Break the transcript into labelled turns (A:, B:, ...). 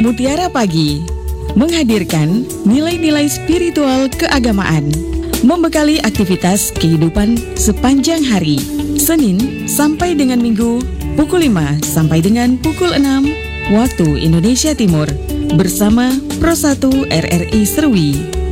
A: Mutiara Pagi menghadirkan nilai-nilai spiritual keagamaan, membekali aktivitas kehidupan sepanjang hari, Senin sampai dengan Minggu, pukul 5 sampai dengan pukul 6 waktu Indonesia Timur, bersama Pro 1 RRI Serwi.